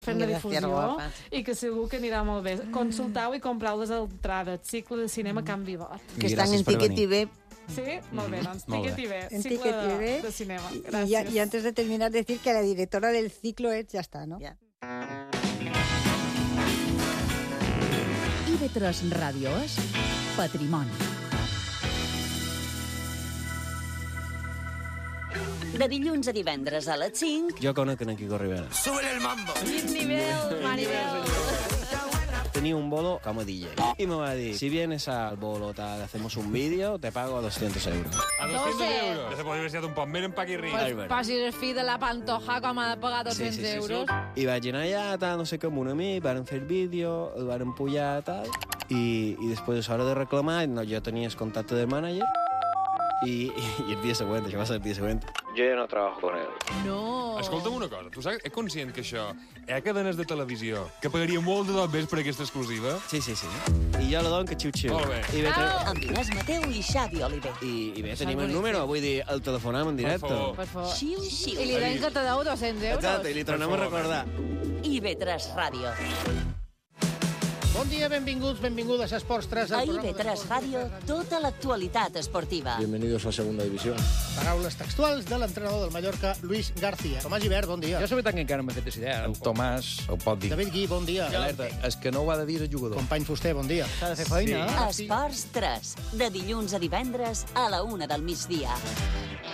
fent la difusió i que segur que anirà molt bé. Consultau i comprau les entrades. Cicle de cinema Can Vivot. Que estan en Ticket TV. Sí? Molt bé, doncs Ticket TV. En Cicle Ticket TV. de cinema. Y Gràcies. antes de terminar, decir que la directora del ciclo es, ya está, ¿no? Ja. IB3 Ràdio és Patrimoni. De dilluns a divendres a les 5. Jo conec en Quico Rivera. ¡Súbele el mambo! Quin nivell, Maribel! Tenía un bolo como DJ. Y me va a decir, si vienes al bolo, tal, hacemos un vídeo, te pago a 200 euros. A 200 euros? Ja se podria haver estat un poc més en Paquirri. Passi el fill de la Pantoja com ha de pagar 200 euros. I vaig anar allà, tal, no sé què, amb un amic, varen fer el vídeo, el varen pujar, tal, i després a l'hora de reclamar, no, jo tenia el contacte del mànager, i el dia següent, això va ser el dia següent, jo ja no treballo con él. No. Escolta'm una cosa, tu saps, ets conscient que això, hi ha cadenes de televisió que pagaria molt de tot més per aquesta exclusiva? Sí. I jo la dono que xiu-xiu. Molt bé. Amb Inés Mateu i Xavi Oliver. I bé, tenim el número, vull dir, el telefonem en directe. Per favor. Xiu, xiu. I li donen que te deu 200 euros. Exacte, i li tornem a recordar. IB3 Ràdio. Bon dia, benvinguts, benvingudes a Esports 3. A IB3 Ràdio, tota l'actualitat esportiva. Bienvenidos a Segunda División. Paraules textuals de l'entrenador del Mallorca, Luis García. Tomàs Gibert, bon dia. Jo sobretot que encara no m'he fet idea. En Tomàs ho pot dir. David Gui, bon dia. Alerta, és que no ho ha de dir el jugador. Company Fuster, bon dia. S'ha de fer feina. Esports 3, de dilluns a divendres a la 1 del migdia.